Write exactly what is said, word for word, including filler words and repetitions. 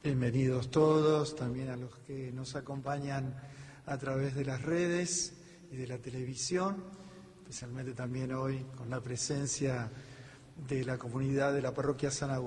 Bienvenidos todos, también a los que nos acompañan a través de las redes y de la televisión, especialmente también hoy con la presencia de la comunidad de la parroquia San Agustín.